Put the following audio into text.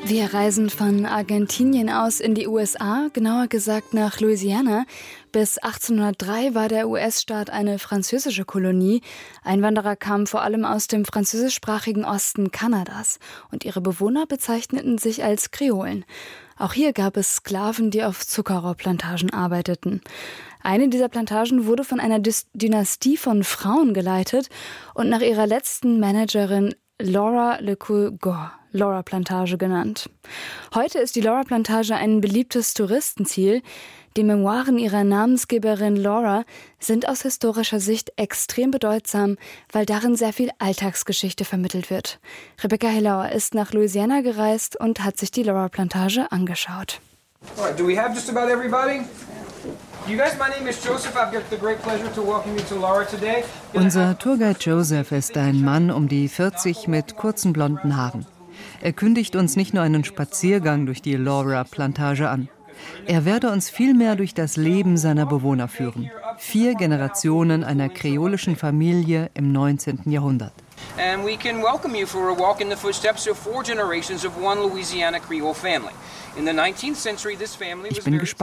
Wir reisen von Argentinien aus in die USA, genauer gesagt nach Louisiana. Bis 1803 war der US-Staat eine französische Kolonie. Einwanderer kamen vor allem aus dem französischsprachigen Osten Kanadas und ihre Bewohner bezeichneten sich als Kreolen. Auch hier gab es Sklaven, die auf Zuckerrohrplantagen arbeiteten. Eine dieser Plantagen wurde von einer Dynastie von Frauen geleitet und nach ihrer letzten Managerin Laura Lecoupe-Gore, Laura-Plantage genannt. Heute ist die Laura-Plantage ein beliebtes Touristenziel. Die Memoiren ihrer Namensgeberin Laura sind aus historischer Sicht extrem bedeutsam, weil darin sehr viel Alltagsgeschichte vermittelt wird. Rebecca Hillauer ist nach Louisiana gereist und hat sich die Laura-Plantage angeschaut. Alright, do we have just about everybody? You guys, my name is Joseph. I've got the great pleasure to welcome you to Laura today. Unser Tourguide Joseph ist ein Mann um die 40 mit kurzen blonden Haaren. Er kündigt uns nicht nur einen Spaziergang durch die Laura-Plantage an. Er werde uns vielmehr durch das Leben seiner Bewohner führen. 4 Generationen einer kreolischen Familie im 19. Jahrhundert. And we can welcome you for a walk in the footsteps of 4 generations of one Louisiana Creole family. In the 19th century, this family was Ich bin gespannt.